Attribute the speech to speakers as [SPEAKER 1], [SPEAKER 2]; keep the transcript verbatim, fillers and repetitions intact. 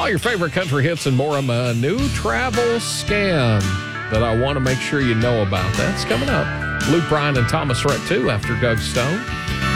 [SPEAKER 1] All your favorite country hits and more. I'm a new travel scam that I want to make sure you know about. That's coming up. Luke Bryan and Thomas Rhett, too, after Doug Stone.